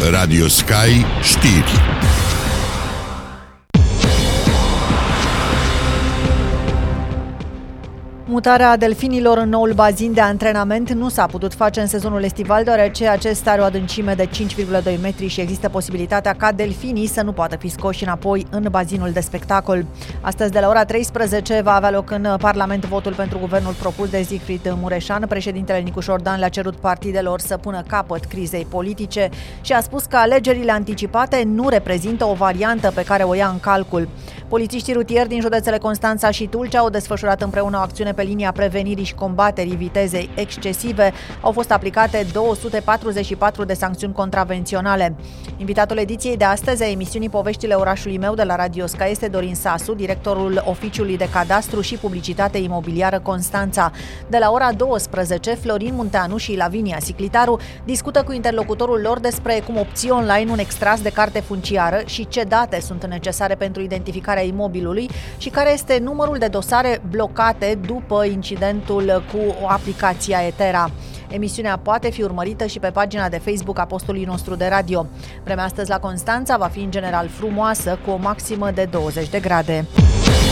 Radio Sky Știri. Mutarea delfinilor în noul bazin de antrenament nu s-a putut face în sezonul estival, deoarece acesta are o adâncime de 5,2 metri și există posibilitatea ca delfinii să nu poată fi scoși înapoi în bazinul de spectacol. Astăzi, de la ora 13, va avea loc în Parlament votul pentru guvernul propus de Siegfried Mureșan. Președintele Nicu Șordan le-a cerut partidelor să pună capăt crizei politice și a spus că alegerile anticipate nu reprezintă o variantă pe care o ia în calcul. Polițiștii rutieri din județele Constanța și Tulcea au desfășurat împreună o acțiune pe linia prevenirii și combaterii vitezei excesive. Au fost aplicate 244 de sancțiuni contravenționale. Invitatul ediției de astăzi a emisiunii Poveștile orașului meu de la Radio Sky este Dorin Sasu, directorul Oficiului de Cadastru și Publicitate Imobiliară Constanța. De la ora 12, Florin Munteanu și Lavinia Siclitaru discută cu interlocutorul lor despre cum obții online un extras de carte funciară și ce date sunt necesare pentru identificarea imobilului și care este numărul de dosare blocate după incidentul cu aplicația Etera. Emisiunea poate fi urmărită și pe pagina de Facebook a postului nostru de radio. Vremea astăzi la Constanța va fi în general frumoasă, cu o maximă de 20 de grade.